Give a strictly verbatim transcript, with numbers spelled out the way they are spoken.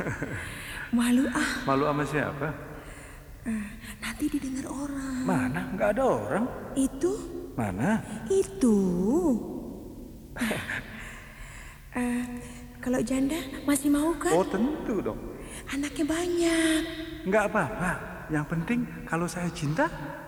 Malu ah. Malu sama siapa? Uh, nanti didengar orang. Mana? Nggak ada orang. Itu? Mana? Itu. uh, kalau janda masih mau kan? Oh tentu dong. Anaknya banyak. Nggak apa-apa. Yang penting kalau saya cinta,